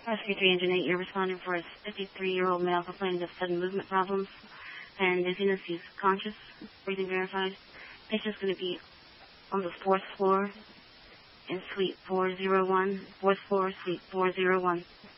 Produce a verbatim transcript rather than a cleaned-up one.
Rescue three Engine eight, you're responding for a fifty-three-year-old male complaining of sudden movement problems and dizziness. He's conscious, breathing verified. Patient's going to be on the fourth floor in suite four oh one. Fourth floor, suite four oh one.